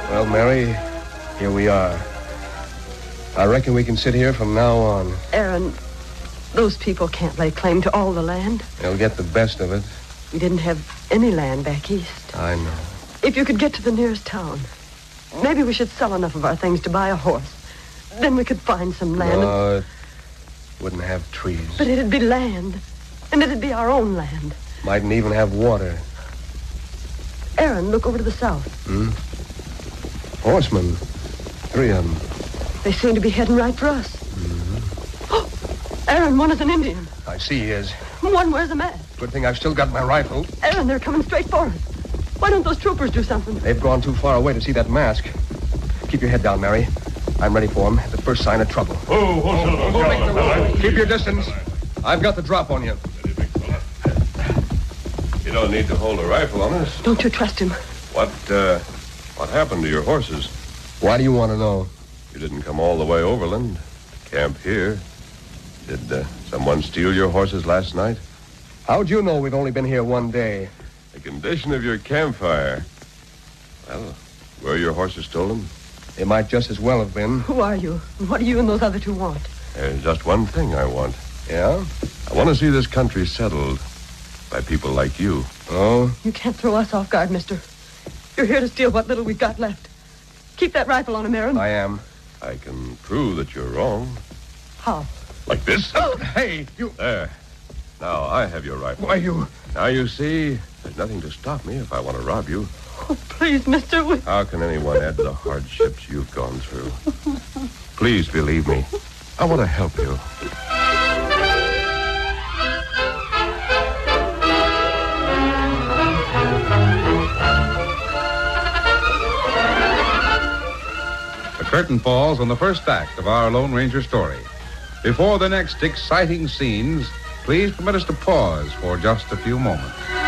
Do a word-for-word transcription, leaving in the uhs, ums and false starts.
Well, Mary, here we are. I reckon we can sit here from now on. Aaron, those people can't lay claim to all the land. They'll get the best of it. We didn't have any land back east. I know. If you could get to the nearest town, maybe we should sell enough of our things to buy a horse. Then we could find some land. No, it wouldn't have trees. But it'd be land. And it'd be our own land. Mightn't even have water. Aaron, look over to the south. Hmm? Horsemen. Three of them. They seem to be heading right for us. Mm-hmm. Oh, Aaron, one is an Indian. I see he is. One wears a mask. Good thing I've still got my rifle. Aaron, they're coming straight for us. Why don't those troopers do something? They've gone too far away to see that mask. Keep your head down, Mary. I'm ready for them at the first sign of trouble. Oh, oh, oh, oh, Keep your distance. I've got the drop on you. You don't need to hold a rifle on us. Don't you trust him? What, uh, what happened to your horses? Why do you want to know? You didn't come all the way overland to camp here. Did uh, someone steal your horses last night? How'd you know we've only been here one day? The condition of your campfire. Well, were your horses stolen? They might just as well have been. Who are you? And what do you and those other two want? There's just one thing I want. Yeah? I want to see this country settled by people like you. Oh? You can't throw us off guard, mister. You're here to steal what little we've got left. Keep that rifle on him, Aaron. I am. I can prove that you're wrong. How? Like this? Oh, hey, you... There. Now I have your rifle. Why, you... Now you see, there's nothing to stop me if I want to rob you. Oh, please, mister. We... How can anyone add to the hardships you've gone through? Please believe me. I want to help you. The curtain falls on the first act of our Lone Ranger story. Before the next exciting scenes, please permit us to pause for just a few moments.